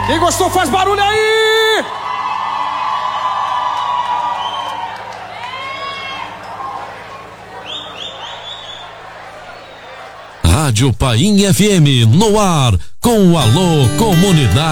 Quem gostou faz barulho aí! Rádio Painha FM, no ar, com o Alô Comunidade.